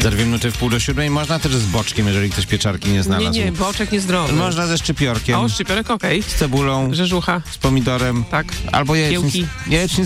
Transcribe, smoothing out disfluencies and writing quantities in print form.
Za 2 minuty w pół do 7. Można też z boczkiem, jeżeli ktoś pieczarki nie znalazł. Nie, boczek niezdrowy. Można ze szczypiorkiem. O, szczypiorek, okej. Z cebulą, Rzeżucha, z pomidorem. tak. Albo Kiełki. jajecznicą